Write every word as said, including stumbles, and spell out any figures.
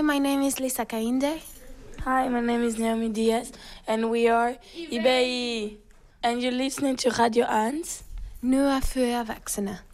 my name is Lisa Kainde. Hi, my name is Naomi Diaz, and we are I B I. And you're listening to Radio Ans. Nu er för vuxna.